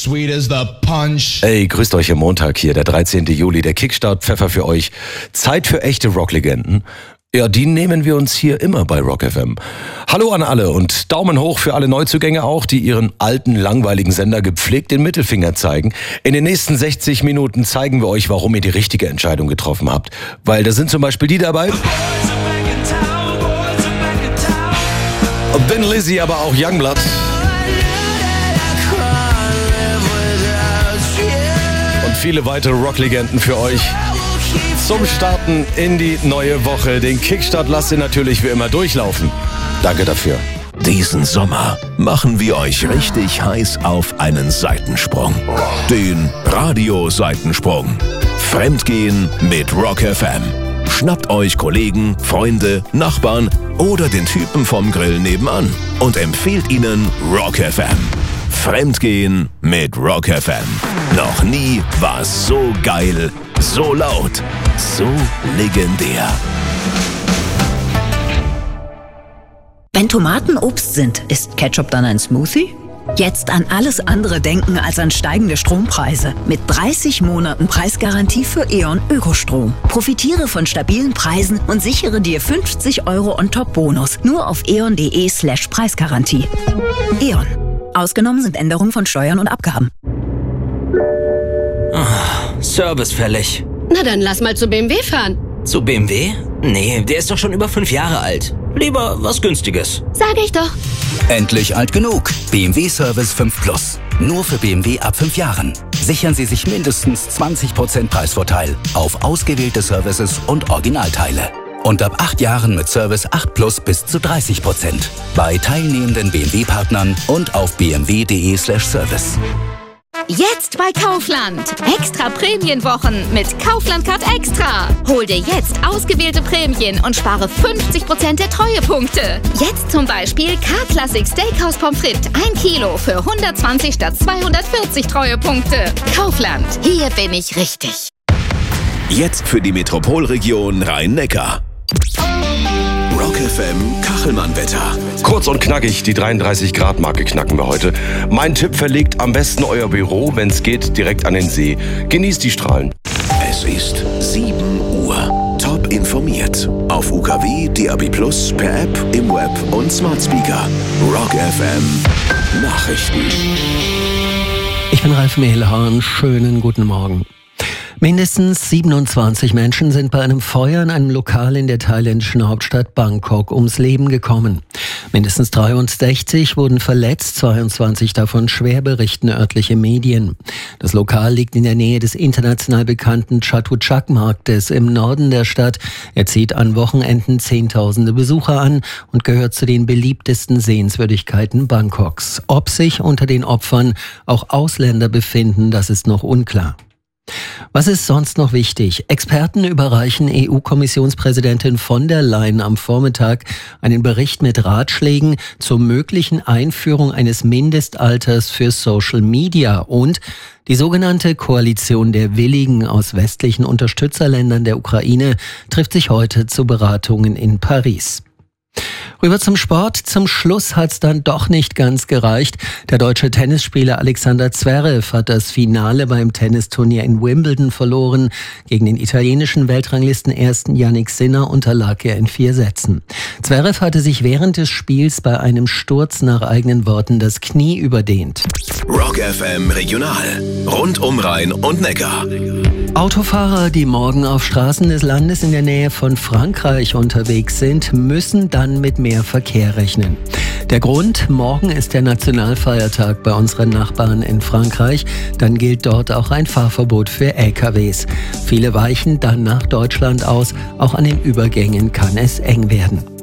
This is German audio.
sweet as the punch. Ey, grüßt euch am Montag hier, der 13. Juli, der Kickstart-Pfeffer für euch. Zeit für echte Rocklegenden. Ja, die nehmen wir uns hier immer bei Rock FM. Hallo an alle und Daumen hoch für alle Neuzugänge auch, die ihren alten, langweiligen Sender gepflegt den Mittelfinger zeigen. In den nächsten 60 Minuten zeigen wir euch, warum ihr die richtige Entscheidung getroffen habt. Weil da sind zum Beispiel die dabei. Thin Lizzy, aber auch Youngblood. Und viele weitere Rocklegenden für euch. Zum Starten in die neue Woche. Den Kickstart lasst ihr natürlich wie immer durchlaufen. Danke dafür. Diesen Sommer machen wir euch richtig heiß auf einen Seitensprung. Den Radio-Seitensprung. Fremdgehen mit Rock FM. Schnappt euch Kollegen, Freunde, Nachbarn oder den Typen vom Grill nebenan und empfehlt ihnen Rock FM. Fremdgehen mit Rock FM. Noch nie war es so geil, so laut, so legendär. Wenn Tomaten Obst sind, ist Ketchup dann ein Smoothie? Jetzt an alles andere denken als an steigende Strompreise. Mit 30 Monaten Preisgarantie für E.ON Ökostrom. Profitiere von stabilen Preisen und sichere dir 50 € on top Bonus. Nur auf eon.de/Preisgarantie. E.ON. Ausgenommen sind Änderungen von Steuern und Abgaben. Service fällig. Na dann lass mal zu BMW fahren. Zu BMW? Nee, der ist doch schon über 5 Jahre alt. Lieber was Günstiges. Sag ich doch. Endlich alt genug. BMW Service 5 Plus. Nur für BMW ab 5 Jahren. Sichern Sie sich mindestens 20% Preisvorteil auf ausgewählte Services und Originalteile. Und ab 8 Jahren mit Service 8 Plus bis zu 30%. Bei teilnehmenden BMW-Partnern und auf bmw.de/service. Jetzt bei Kaufland. Extra Prämienwochen mit Kaufland Card Extra. Hol dir jetzt ausgewählte Prämien und spare 50% der Treuepunkte. Jetzt zum Beispiel K-Classic Steakhouse Pommes frites 1 Kilo für 120 statt 240 Treuepunkte. Kaufland. Hier bin ich richtig. Jetzt für die Metropolregion Rhein-Neckar. Rock FM Kachelmann-Wetter. Kurz und knackig, die 33-Grad-Marke knacken wir heute. Mein Tipp: verlegt am besten euer Büro, wenn es geht, direkt an den See. Genießt die Strahlen. Es ist 7 Uhr. Top informiert. Auf UKW, DAB+, per App, im Web und Smart Speaker. Rock FM Nachrichten. Ich bin Ralf Mehlhahn. Schönen guten Morgen. Mindestens 27 Menschen sind bei einem Feuer in einem Lokal in der thailändischen Hauptstadt Bangkok ums Leben gekommen. Mindestens 63 wurden verletzt, 22 davon schwer, berichten örtliche Medien. Das Lokal liegt in der Nähe des international bekannten Chatuchak-Marktes im Norden der Stadt. Er zieht an Wochenenden Zehntausende Besucher an und gehört zu den beliebtesten Sehenswürdigkeiten Bangkoks. Ob sich unter den Opfern auch Ausländer befinden, das ist noch unklar. Was ist sonst noch wichtig? Experten überreichen EU-Kommissionspräsidentin von der Leyen am Vormittag einen Bericht mit Ratschlägen zur möglichen Einführung eines Mindestalters für Social Media und die sogenannte Koalition der Willigen aus westlichen Unterstützerländern der Ukraine trifft sich heute zu Beratungen in Paris. Rüber zum Sport. Zum Schluss hat's dann doch nicht ganz gereicht. Der deutsche Tennisspieler Alexander Zverev hat das Finale beim Tennisturnier in Wimbledon verloren. Gegen den italienischen Weltranglistenersten Jannik Sinner unterlag er in 4 Sätzen. Zverev hatte sich während des Spiels bei einem Sturz nach eigenen Worten das Knie überdehnt. Rock FM Regional. Rund um Rhein und Neckar. Autofahrer, die morgen auf Straßen des Landes in der Nähe von Frankreich unterwegs sind, müssen dann mit mehr Verkehr rechnen. Der Grund: morgen ist der Nationalfeiertag bei unseren Nachbarn in Frankreich. Dann gilt dort auch ein Fahrverbot für LKWs. Viele weichen dann nach Deutschland aus. Auch an den Übergängen kann es eng werden.